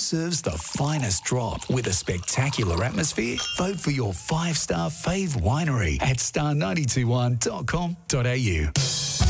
serves the finest drop with a spectacular atmosphere? Vote for your 5-star fave winery at star921.com.au.